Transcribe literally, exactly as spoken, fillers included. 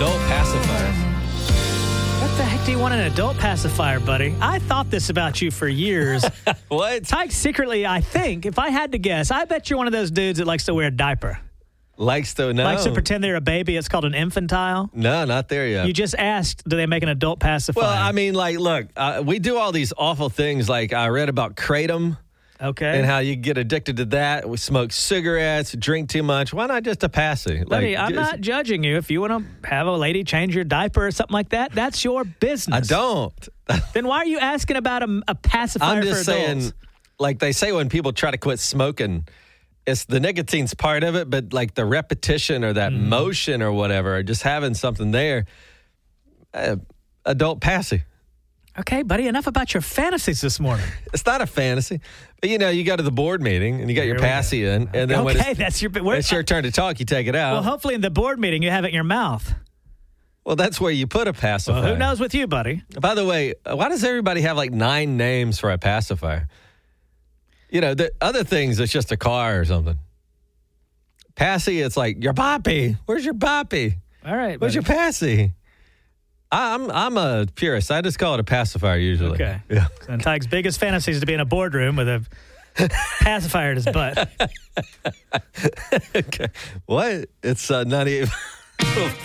adult pacifier. What the heck do you want an adult pacifier, buddy? I thought this about you for years. What? Tyke, secretly, I think, if I had to guess, I bet you're one of those dudes that likes to wear a diaper. Likes to know. Likes to pretend they're a baby. It's called an infantile. No, not there yet. You just asked, do they make an adult pacifier? Well, I mean, like, look, uh, we do all these awful things. Like, I read about Kratom. Okay. And how you get addicted to that. We smoke cigarettes, drink too much. Why not just a passy? Buddy, like, I'm just, not judging you. If you want to have a lady change your diaper or something like that, that's your business. I don't. Then why are you asking about a, a pacifier I'm just for adults? saying, like they say when people try to quit smoking, it's the nicotine's part of it, but like the repetition or that mm. motion or whatever, or just having something there, uh, adult passy. Okay, buddy, enough about your fantasies this morning. It's not a fantasy. But, you know, you go to the board meeting and you got Here your passy in. And then okay, when it's, that's your, when it's your turn to talk, you take it out. Well, hopefully in the board meeting you have it in your mouth. Well, that's where you put a pacifier. Well, who knows with you, buddy? By the way, why does everybody have like nine names for a pacifier? You know, the other things, it's just a car or something. Passy, it's like, your boppy. Where's your boppy? All right, Where's buddy. your passy? I'm I'm a purist. I just call it a pacifier usually. Okay. Yeah. And Tyke's biggest fantasy is to be in a boardroom with a pacifier in his butt. Okay. What? It's uh, not even...